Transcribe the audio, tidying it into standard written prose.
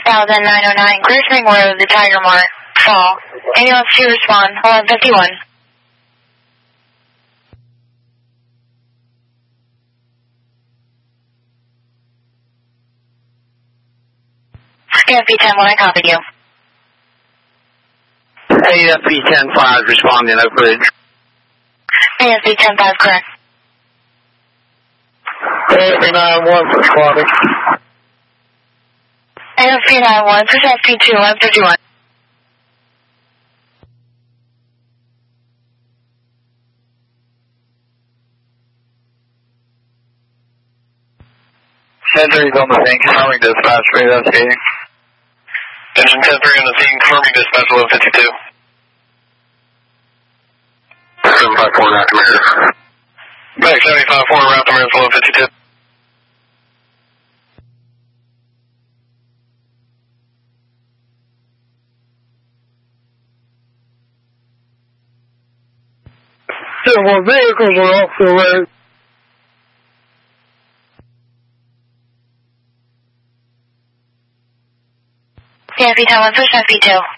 909, Clearing Road, the Tiger Mark, Fall. Ambulance to respond, 1151. AFP 10-1, I copied you. AFP 10-5, responding, Oak Ridge. AFP 10-5, correct. AFP 9-1, responding. AFP 9-1, push FP 2, 1151. Henry's on the scene, confirming dispatch for investigating. Engine 10-3 on the scene, confirming dispatch 1152. 754 Raptor. Back 75-4, Raptor 1152. Several vehicles are off the road. AFP 10-1, push FP 2.